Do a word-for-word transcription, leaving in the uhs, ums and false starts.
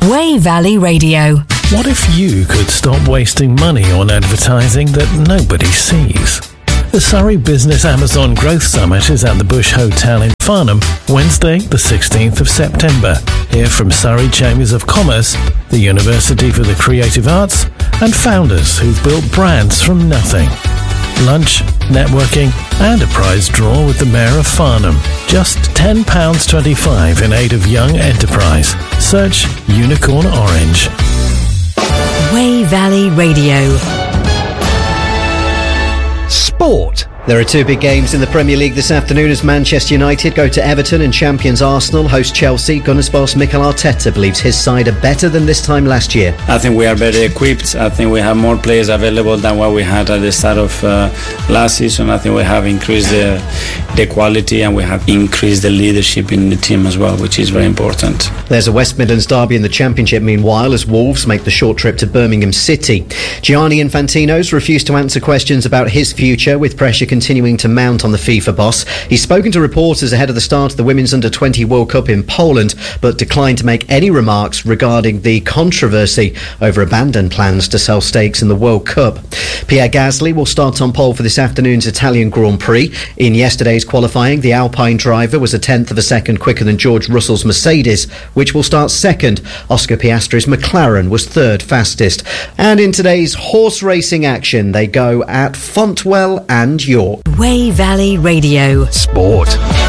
Wey Valley Radio. What if you could stop wasting money on advertising that nobody sees? The Surrey Business Amazon Growth Summit is at the Bush Hotel in Farnham, Wednesday the sixteenth of September. Hear from Surrey Chambers of Commerce, the University for the Creative Arts, and founders who've built brands from nothing. Lunch, networking, and a prize draw with the Mayor of Farnham. Just ten pounds twenty-five in aid of young enterprise. Search Unicorn Orange. Wey Valley Radio. Sport. There are two big games in the Premier League this afternoon as Manchester United go to Everton and champions Arsenal host Chelsea. Gunners boss Mikel Arteta believes his side are better than this time last year. I think we are better equipped. I think we have more players available than what we had at the start of uh, last season. I think we have increased the, the quality and we have increased the leadership in the team as well, which is very important. There's a West Midlands derby in the Championship meanwhile as Wolves make the short trip to Birmingham City. Gianni Infantino's refused to answer questions about his future, with pressure continuing to mount on the FIFA boss. He's spoken to reporters ahead of the start of the Women's Under twenty World Cup in Poland, but declined to make any remarks regarding the controversy over abandoned plans to sell stakes in the World Cup. Pierre Gasly will start on pole for this afternoon's Italian Grand Prix. In yesterday's qualifying, the Alpine driver was a tenth of a second quicker than George Russell's Mercedes, which will start second. Oscar Piastri's McLaren was third fastest. And in today's horse racing action, they go at Fontwell and York. Wey Valley Radio. Sport.